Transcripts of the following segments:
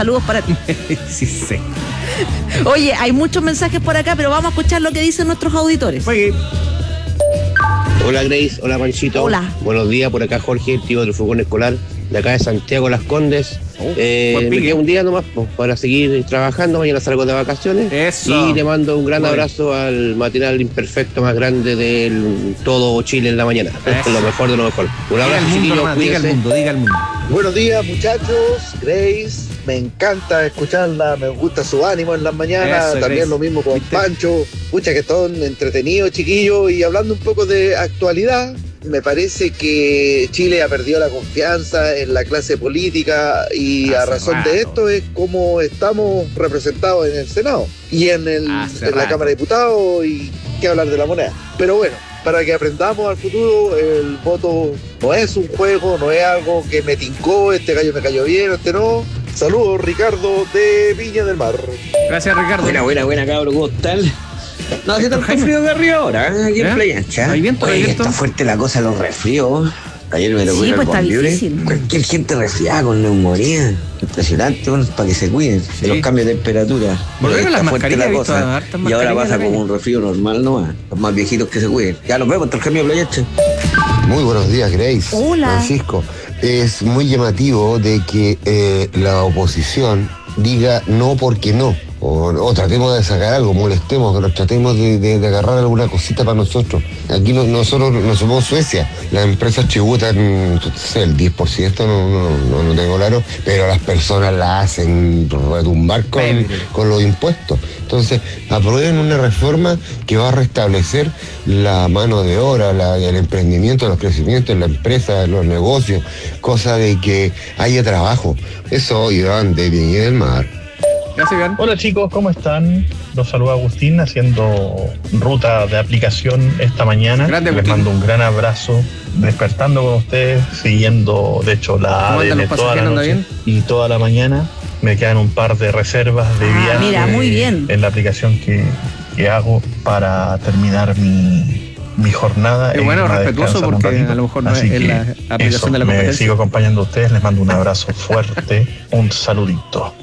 Saludos para ti. Sí, sí. Oye, hay muchos mensajes por acá, pero vamos a escuchar lo que dicen nuestros auditores. Oye. Hola Grace, hola Panchito. Hola. Buenos días, por acá Jorge, el tío del furgón escolar, de acá de Santiago Las Condes. buen Me pique. queda un día nomás para seguir trabajando, mañana salgo de vacaciones. Eso. Y le mando un gran Muy bien. abrazo al matinal imperfecto más grande del todo Chile en la mañana. Eso. Lo mejor de lo mejor. Un Diga abrazo, el mundo chiquillos, nomás, diga el cuídense. mundo, diga el mundo. Buenos días, muchachos. Grace, me encanta escucharla, me gusta su ánimo en las mañanas. Eso, También Grace. lo mismo con ¿Viste? Pancho. Pucha, que son entretenidos, chiquillos. Y hablando un poco de actualidad, me parece que Chile ha perdido la confianza en la clase política y a Hace razón rato. de esto es como estamos representados en el Senado y en Hace la rato. Cámara de Diputados, y qué hablar de la moneda. Pero bueno, para que aprendamos al futuro, el voto no es un juego, no es algo que me tincó, este gallo me cayó bien, este no. Saludos, Ricardo de Viña del Mar. Gracias, Ricardo. Buena, cabrón, ¿cómo están? No hace tanto frío de arriba ahora, aquí ¿Eh? en Playa Ancha. ¿Hay viento, hay Oye, viento? está fuerte la cosa de los resfríos. Ayer me tocó Sí, ir al pues está Bonlibre. difícil. Cualquier gente resfriada con neumonía. Impresionante, bueno, para que se cuiden Sí. de los cambios de temperatura. Volvieron Está las fuerte mascarillas, la he visto cosa. hartas Y ahora mascarillas pasa en la como calle. un resfrío normal nomás. Los más viejitos que se cuiden. Ya nos vemos, el cambio de Playa Ancha. Muy buenos días, Grace. Hola. Francisco, es muy llamativo de que la oposición diga no porque no. O tratemos de sacar algo, molestemos, que nos tratemos de agarrar alguna cosita para nosotros. Aquí nosotros no somos Suecia. Las empresas tributan el 10%, no tengo claro, pero las personas la hacen retumbar con los impuestos. Entonces, aprueben una reforma que va a restablecer la mano de obra, el emprendimiento, los crecimientos en la empresa, en los negocios, cosa de que haya trabajo. Eso, Iván, de Viña del Mar. Gracias, Iván. Hola chicos, ¿cómo están? Los saluda Agustín haciendo ruta de aplicación esta mañana. Grande, Les Agustín. mando un gran abrazo, despertando con ustedes, siguiendo de hecho la ¿Cómo andan ADN los toda la pasajeros? ¿Anda noche y toda la mañana. Me quedan un par de reservas de viaje mira, muy bien. en la aplicación que hago para terminar mi jornada. Qué e bueno, irme a respetuoso, descansar un porque ratito. a lo mejor no Así es que la aplicación eso, de la me competencia. sigo acompañando a ustedes, les mando un abrazo fuerte, un saludito.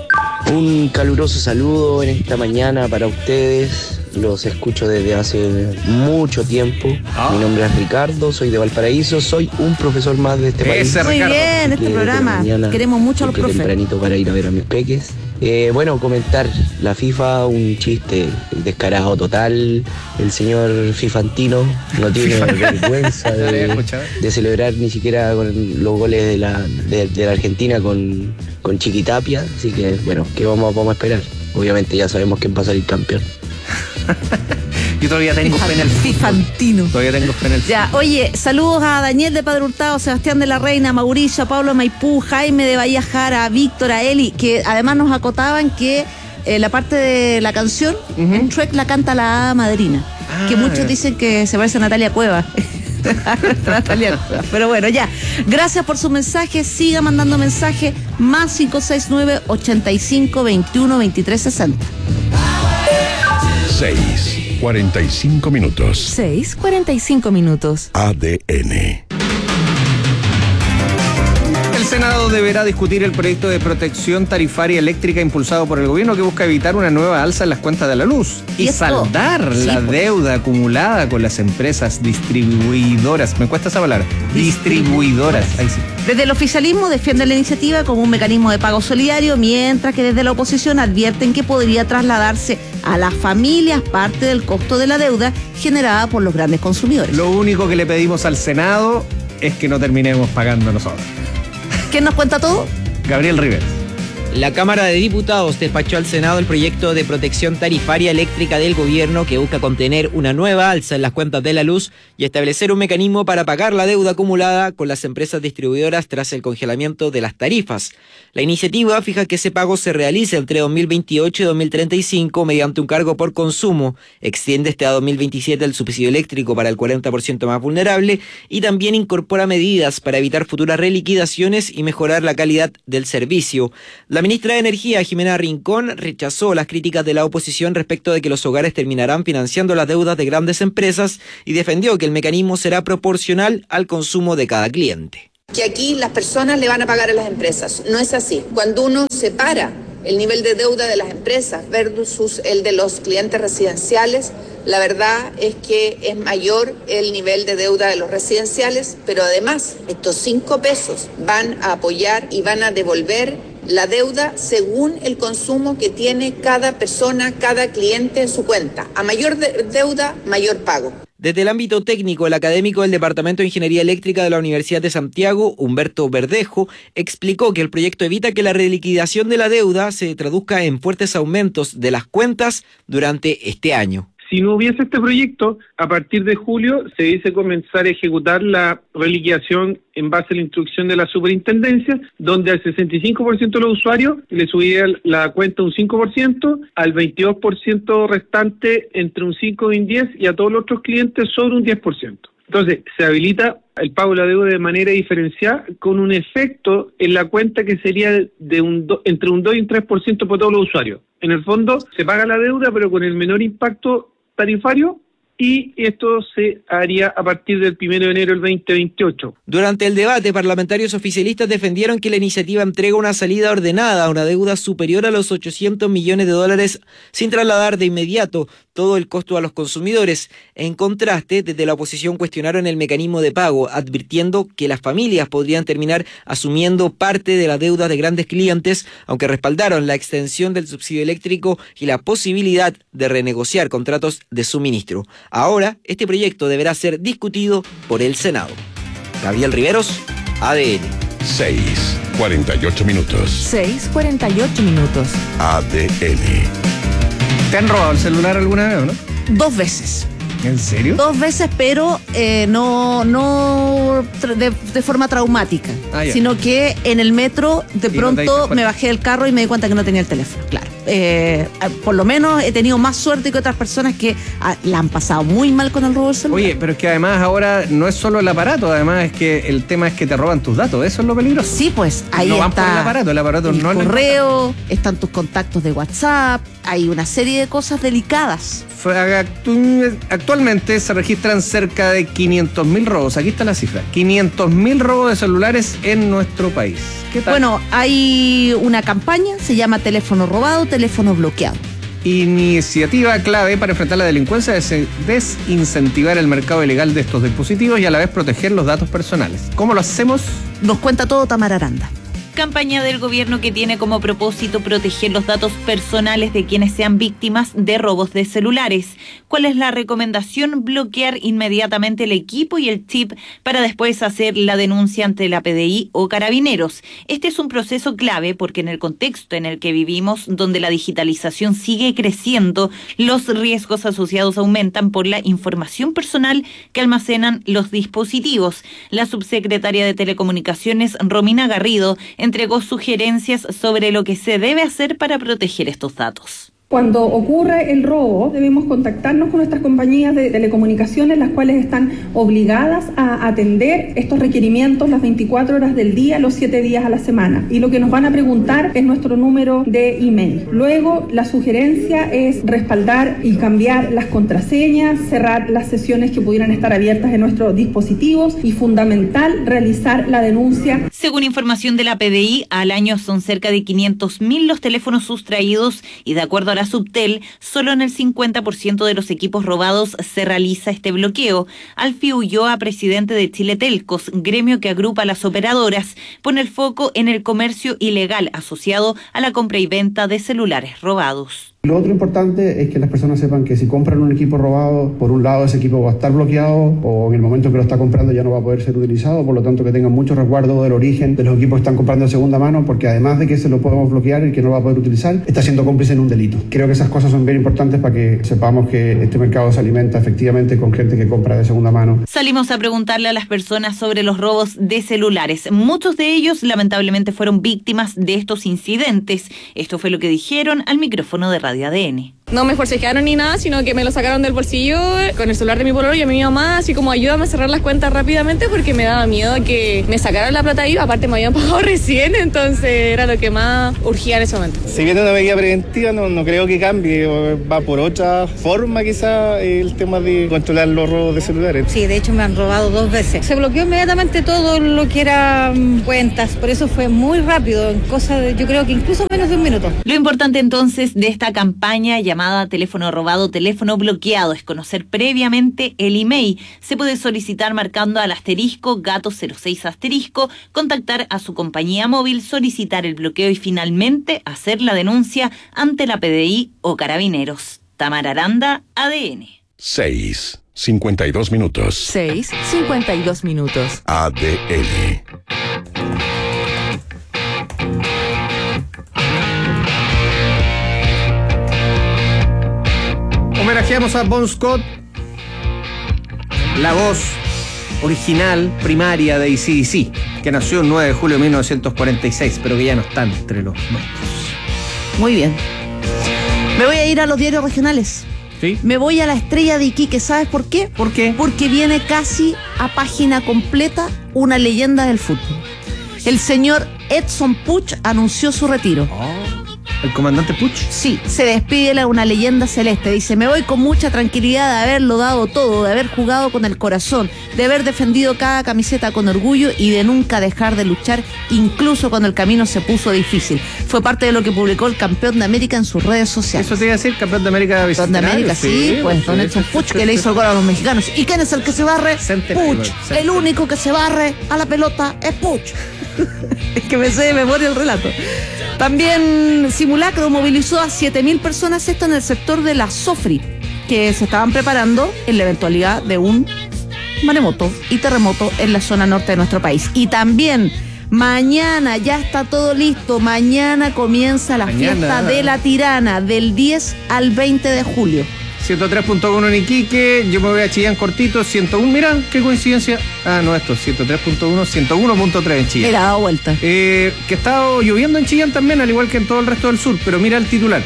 Un caluroso saludo en esta mañana para ustedes. Los escucho desde hace mucho tiempo. Mi nombre es Ricardo, soy de Valparaíso, soy un profesor más de este país. Ese Muy Ricardo. bien, Así este que programa. desde la mañana, Queremos mucho a los siempre profes. tempranito para ir a ver a mis peques. Bueno, comentar la FIFA, un chiste descarado total. El señor Fifantino no tiene vergüenza Ya lo había de escuchado. celebrar ni siquiera con los goles de la Argentina con Chiquitapia. Así que, bueno, ¿qué vamos a esperar? Obviamente ya sabemos quién va a salir campeón. Yo todavía tengo fe en el Fifantino. Todavía tengo fe en el Ya, oye, saludos a Daniel de Padre Hurtado, Sebastián de la Reina, Mauricio, a Pablo Maipú, Jaime de Bahía Jara, a Víctor, a Eli, que además nos acotaban que la parte de la canción, en Shrek la canta la hada madrina, que muchos dicen que se parece a Natalia Cueva. Natalia Cueva. Pero bueno, ya. Gracias por su mensaje. Siga mandando mensaje. Más 569 85 21 23 60. 6:45 minutos. 6:45 minutos. ADN. El Senado deberá discutir el proyecto de protección tarifaria eléctrica impulsado por el gobierno que busca evitar una nueva alza en las cuentas de la luz y ¿Y esto? saldar Sí, la pues. deuda acumulada con las empresas distribuidoras. Me cuesta esa palabra. Distribuidoras. Ahí sí. Desde el oficialismo defienden la iniciativa como un mecanismo de pago solidario, mientras que desde la oposición advierten que podría trasladarse a las familias parte del costo de la deuda generada por los grandes consumidores. Lo único que le pedimos al Senado es que no terminemos pagando nosotros. ¿Quién nos cuenta todo? Gabriel Rivera. La Cámara de Diputados despachó al Senado el proyecto de protección tarifaria eléctrica del gobierno que busca contener una nueva alza en las cuentas de la luz y establecer un mecanismo para pagar la deuda acumulada con las empresas distribuidoras tras el congelamiento de las tarifas. La iniciativa fija que ese pago se realice entre 2028 y 2035 mediante un cargo por consumo, extiende a 2027 el subsidio eléctrico para el 40% más vulnerable y también incorpora medidas para evitar futuras reliquidaciones y mejorar la calidad del servicio. La ministra de Energía, Jimena Rincón, rechazó las críticas de la oposición respecto de que los hogares terminarán financiando las deudas de grandes empresas y defendió que el mecanismo será proporcional al consumo de cada cliente. que aquí las personas le van a pagar a las empresas. No es así. Cuando uno separa el nivel de deuda de las empresas versus el de los clientes residenciales, la verdad es que es mayor el nivel de deuda de los residenciales, pero además estos 5 pesos van a apoyar y van a devolver la deuda según el consumo que tiene cada persona, cada cliente en su cuenta. A mayor deuda, mayor pago. Desde el ámbito técnico, el académico del Departamento de Ingeniería Eléctrica de la Universidad de Santiago, Humberto Verdejo, explicó que el proyecto evita que la reliquidación de la deuda se traduzca en fuertes aumentos de las cuentas durante este año. Si no hubiese este proyecto, a partir de julio se dice comenzar a ejecutar la reliquidación en base a la instrucción de la superintendencia, donde al 65% de los usuarios le subía la cuenta un 5%, al 22% restante entre un 5 y un 10%, y a todos los otros clientes sobre un 10%. Entonces, se habilita el pago de la deuda de manera diferenciada, con un efecto en la cuenta que sería de entre un 2 y un 3% por todos los usuarios. En el fondo, se paga la deuda, pero con el menor impacto tarifario, y esto se haría a partir del 1 de enero del 2028. Durante el debate, parlamentarios oficialistas defendieron que la iniciativa entrega una salida ordenada a una deuda superior a los $800 millones sin trasladar de inmediato todo el costo a los consumidores. En contraste, desde la oposición cuestionaron el mecanismo de pago, advirtiendo que las familias podrían terminar asumiendo parte de la deuda de grandes clientes, aunque respaldaron la extensión del subsidio eléctrico y la posibilidad de renegociar contratos de suministro. Ahora, este proyecto deberá ser discutido por el Senado. Gabriel Riveros, ADN. 6:48 minutos. 6:48 minutos. ADN. ¿Te han robado el celular alguna vez o no? 2 veces. ¿En serio? 2 veces, pero no de forma traumática, sino que en el metro de pronto me bajé del carro y me di cuenta que no tenía el teléfono. Claro. Por lo menos he tenido más suerte que otras personas que la han pasado muy mal con el robo del celular. Oye, pero es que además ahora no es solo el aparato, además es que el tema es que te roban tus datos, eso es lo peligroso. Sí, pues ahí no está van por el aparato el no es correo, están tus contactos de WhatsApp, hay una serie de cosas delicadas. Actualmente se registran cerca de 500.000 robos, aquí está la cifra, 500.000 robos de celulares en nuestro país. ¿Qué tal? Bueno, hay una campaña, se llama Teléfono Robado, Teléfono Bloqueado. Iniciativa clave para enfrentar la delincuencia es desincentivar el mercado ilegal de estos dispositivos y a la vez proteger los datos personales. ¿Cómo lo hacemos? Nos cuenta todo Tamara Aranda. Campaña del gobierno que tiene como propósito proteger los datos personales de quienes sean víctimas de robos de celulares. ¿Cuál es la recomendación? Bloquear inmediatamente el equipo y el chip para después hacer la denuncia ante la PDI o Carabineros. Este es un proceso clave porque en el contexto en el que vivimos, donde la digitalización sigue creciendo, los riesgos asociados aumentan por la información personal que almacenan los dispositivos. La subsecretaria de Telecomunicaciones, Romina Garrido, entregó sugerencias sobre lo que se debe hacer para proteger estos datos. Cuando ocurre el robo, debemos contactarnos con nuestras compañías de telecomunicaciones, las cuales están obligadas a atender estos requerimientos las 24 horas del día, los 7 días a la semana. Y lo que nos van a preguntar es nuestro número de email. Luego, la sugerencia es respaldar y cambiar las contraseñas, cerrar las sesiones que pudieran estar abiertas en nuestros dispositivos y, fundamental, realizar la denuncia. Según información de la PDI, al año son cerca de 500.000 los teléfonos sustraídos y, de acuerdo a la Subtel, solo en el 50% de los equipos robados se realiza este bloqueo. Alfie Ulloa, presidente de Chile Telcos, gremio que agrupa a las operadoras, pone el foco en el comercio ilegal asociado a la compra y venta de celulares robados. Lo otro importante es que las personas sepan que si compran un equipo robado, por un lado ese equipo va a estar bloqueado o en el momento que lo está comprando ya no va a poder ser utilizado, por lo tanto que tengan mucho resguardo del origen de los equipos que están comprando de segunda mano, porque además de que se lo podemos bloquear, el que no lo va a poder utilizar está siendo cómplice en un delito. Creo que esas cosas son bien importantes para que sepamos que este mercado se alimenta efectivamente con gente que compra de segunda mano. Salimos a preguntarle a las personas sobre los robos de celulares. Muchos de ellos lamentablemente fueron víctimas de estos incidentes. Esto fue lo que dijeron al micrófono de Radio ADN. No me forcejearon ni nada, sino que me lo sacaron del bolsillo con el celular de mi pololo y a mi mamá, así como ayúdame a cerrar las cuentas rápidamente porque me daba miedo que me sacaran la plata ahí, aparte me habían pagado recién, entonces era lo que más urgía en ese momento. Si viene una medida preventiva, no creo que cambie, va por otra forma quizá el tema de controlar los robos de celulares. Sí, de hecho me han robado 2 veces. Se bloqueó inmediatamente todo lo que era cuentas, por eso fue muy rápido, en cosa de, yo creo que incluso menos de 1 minuto. Lo importante entonces de esta campaña llamada teléfono robado, teléfono bloqueado es conocer previamente el email. Se puede solicitar marcando al asterisco gato 06 asterisco, contactar a su compañía móvil, solicitar el bloqueo y finalmente hacer la denuncia ante la PDI o Carabineros. Tamara Aranda, ADN. 6:52 minutos. 6:52 minutos. ADN. Homenajeamos a Bon Scott, la voz original primaria de AC/DC, que nació el 9 de julio de 1946, pero que ya no está entre los nuestros. Muy bien. Me voy a ir a los diarios regionales. ¿Sí? Me voy a La Estrella de Iquique. ¿Sabes por qué? ¿Por qué? Porque viene casi a página completa una leyenda del fútbol. El señor Edson Puch anunció su retiro. ¿El comandante Puch? Sí, se despide de una leyenda celeste. Dice, me voy con mucha tranquilidad de haberlo dado todo, de haber jugado con el corazón, de haber defendido cada camiseta con orgullo y de nunca dejar de luchar, incluso cuando el camino se puso difícil. Fue parte de lo que publicó el campeón de América en sus redes sociales. Eso te iba a decir, campeón de América Campeón de América, sí, pues don Edson Puch, que le hizo el gol a los mexicanos. ¿Y quién es el que se barre? Puch. El único que se barre a la pelota es Puch. Es que me sé de memoria el relato. También Simulacro movilizó a 7.000 personas, esto en el sector de la Sofri, que se estaban preparando en la eventualidad de un maremoto y terremoto en la zona norte de nuestro país. Y también mañana ya está todo listo, mañana comienza la fiesta de la Tirana del 10 al 20 de julio. 103.1 en Iquique, yo me voy a Chillán cortito, 101, mirá, qué coincidencia. Ah, no, esto, 103.1, 101.3 en Chillán. Mira, dado vuelta. Que ha estado lloviendo en Chillán también, al igual que en todo el resto del sur, pero mira el titular,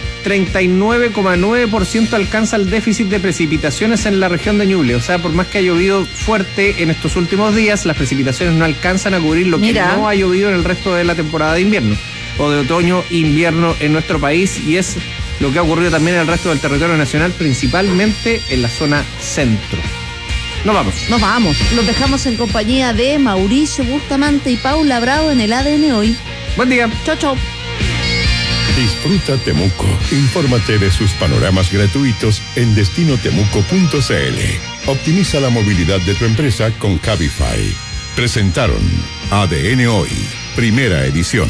39,9% alcanza el déficit de precipitaciones en la región de Ñuble. O sea, por más que ha llovido fuerte en estos últimos días, las precipitaciones no alcanzan a cubrir lo que no ha llovido en el resto de la temporada de invierno, o de otoño-invierno en nuestro país, y es lo que ha ocurrido también en el resto del territorio nacional, principalmente en la zona centro. Nos vamos. Nos vamos. Los dejamos en compañía de Mauricio Bustamante y Paula Bravo en el ADN Hoy. Buen día. Chau, chau. Disfruta Temuco. Infórmate de sus panoramas gratuitos en destinotemuco.cl. Optimiza la movilidad de tu empresa con Cabify. Presentaron ADN Hoy, primera edición.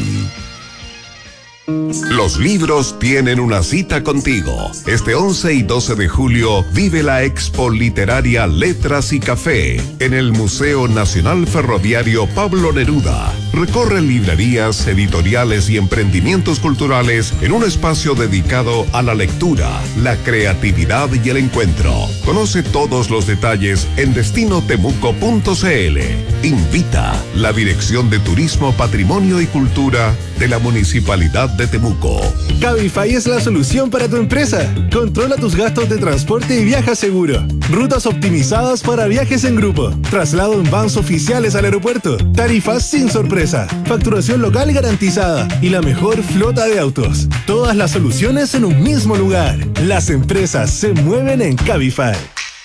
Los libros tienen una cita contigo. Este 11 y 12 de julio vive la Expo Literaria Letras y Café en el Museo Nacional Ferroviario Pablo Neruda. Recorre librerías, editoriales y emprendimientos culturales en un espacio dedicado a la lectura, la creatividad y el encuentro. Conoce todos los detalles en destinotemuco.cl. Invita la Dirección de Turismo, Patrimonio y Cultura de la Municipalidad de Temuco. Cabify es la solución para tu empresa. Controla tus gastos de transporte y viaja seguro. Rutas optimizadas para viajes en grupo. Traslado en vans oficiales al aeropuerto. Tarifas sin sorpresa. Facturación local garantizada. Y la mejor flota de autos. Todas las soluciones en un mismo lugar. Las empresas se mueven en Cabify.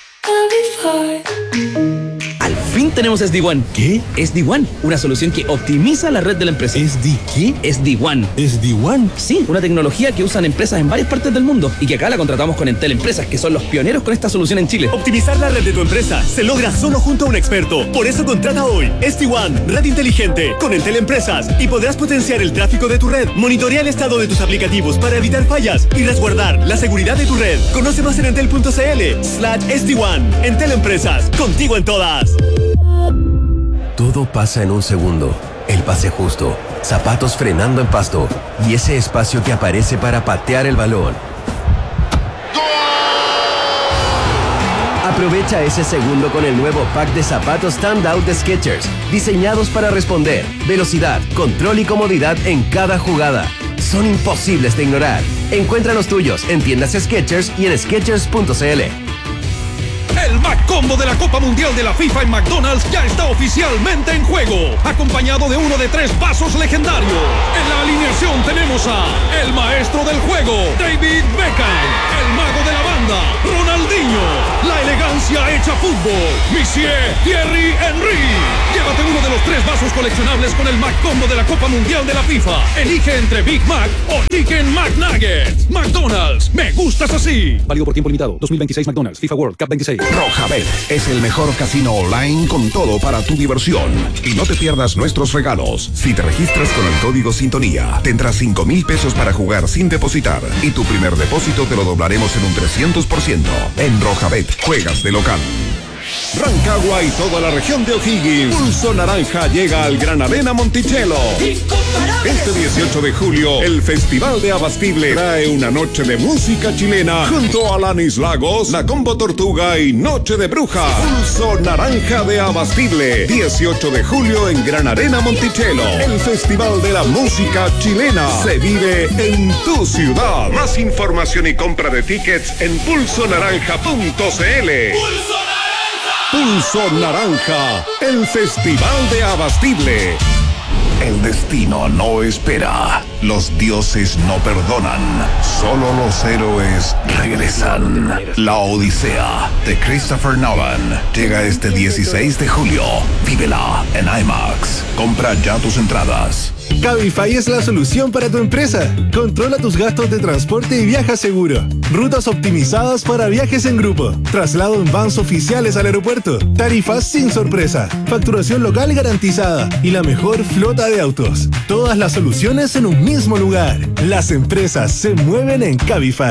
Al fin tenemos SD-WAN. ¿Qué? SD-WAN, una solución que optimiza la red de la empresa. ¿Qué? SD-WAN. ¿SD-WAN? Sí, una tecnología que usan empresas en varias partes del mundo y que acá la contratamos con Entel Empresas, que son los pioneros con esta solución en Chile. Optimizar la red de tu empresa se logra solo junto a un experto. Por eso contrata hoy SD-WAN, red inteligente, con Entel Empresas, y podrás potenciar el tráfico de tu red, monitorear el estado de tus aplicativos para evitar fallas y resguardar la seguridad de tu red. Conoce más en entel.cl/SD-WAN. Entel Empresas, contigo en todas. Todo pasa en un segundo. El pase justo, zapatos frenando en pasto y ese espacio que aparece para patear el balón. Aprovecha ese segundo con el nuevo pack de zapatos Standout de Skechers, diseñados para responder, velocidad, control y comodidad en cada jugada. son imposibles de ignorar. Encuentra los tuyos en tiendas Skechers y en Skechers.cl. El McCombo de la Copa Mundial de la FIFA en McDonald's ya está oficialmente en juego, acompañado de uno de 3 vasos legendarios. En la alineación tenemos a el maestro del juego, David Beckham, el mago de la banda, Ronaldinho, la elegancia hecha fútbol, Monsieur Thierry Henry. Llévate uno de los 3 vasos coleccionables con el McCombo de la Copa Mundial de la FIFA. Elige entre Big Mac o Chicken McNuggets. McDonald's, me gustas así. Válido por tiempo limitado. 2026 McDonald's, FIFA World Cup 26. Rojabet es el mejor casino online con todo para tu diversión. Y no te pierdas nuestros regalos. Si te registras con el código Sintonía, tendrás 5,000 pesos para jugar sin depositar. Y tu primer depósito te lo doblaremos en un 300%. En Rojabet, juegas de local. Rancagua y toda la región de O'Higgins. Pulso Naranja llega al Gran Arena Monticello. Este 18 de julio, el Festival de Abastible trae una noche de música chilena junto a Alanis Lagos, La Combo Tortuga y Noche de Bruja. Pulso Naranja de Abastible, 18 de julio en Gran Arena Monticello. El Festival de la Música Chilena se vive en tu ciudad. Más información y compra de tickets en pulsonaranja.cl. Pulso Naranja, el Festival de Abastible. El destino no espera. Los dioses no perdonan. Solo los héroes regresan. La Odisea de Christopher Nolan llega este 16 de julio. Vívela en IMAX. Compra ya tus entradas. Cabify es la solución para tu empresa. Controla tus gastos de transporte y viaja seguro. Rutas optimizadas para viajes en grupo. Traslado en vans oficiales al aeropuerto. Tarifas sin sorpresa. Facturación local garantizada. Y la mejor flota de autos. Todas las soluciones en un mismo lugar. Las empresas se mueven en Cabify.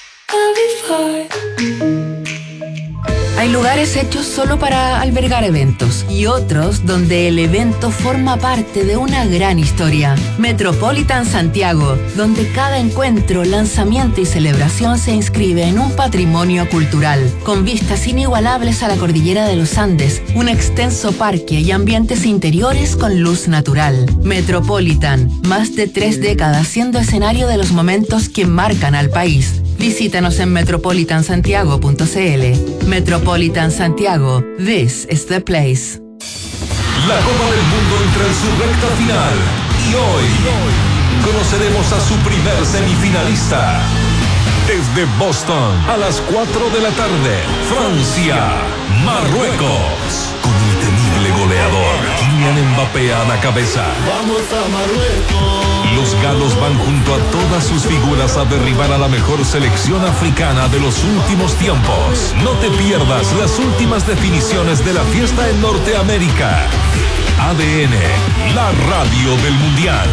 Hay lugares hechos solo para albergar eventos y otros donde el evento forma parte de una gran historia. Metropolitan Santiago, donde cada encuentro, lanzamiento y celebración se inscribe en un patrimonio cultural, con vistas inigualables a la cordillera de los Andes, un extenso parque y ambientes interiores con luz natural. Metropolitan, más de 3 décadas siendo escenario de los momentos que marcan al país. Visítanos en metropolitansantiago.cl. Metropolitan Santiago, this is the place. La Copa del Mundo entra en su recta final y hoy conoceremos a su primer semifinalista. Desde Boston, a las 4 de la tarde, Francia, Marruecos. Con el temible goleador, Kylian Mbappé a la cabeza. ¡Vamos a Marruecos! Los galos van junto a todas sus figuras a derribar a la mejor selección africana de los últimos tiempos. No te pierdas las últimas definiciones de la fiesta en Norteamérica. ADN, la radio del Mundial.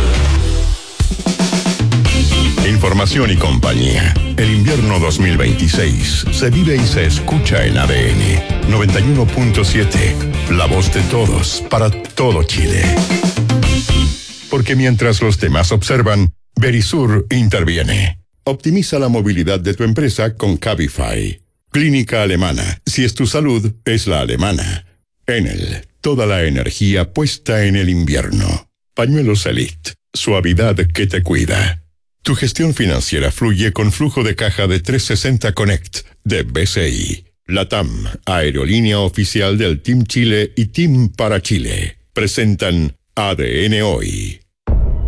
Información y compañía. El invierno 2026 se vive y se escucha en ADN 91.7. La voz de todos para todo Chile. Porque mientras los demás observan, Verisur interviene. Optimiza la movilidad de tu empresa con Cabify. Clínica Alemana. Si es tu salud, es la alemana. Enel. Toda la energía puesta en el invierno. Pañuelos Elite. Suavidad que te cuida. Tu gestión financiera fluye con flujo de caja de 360 Connect de BCI. LATAM, aerolínea oficial del Team Chile y Team para Chile, presentan ADN Hoy.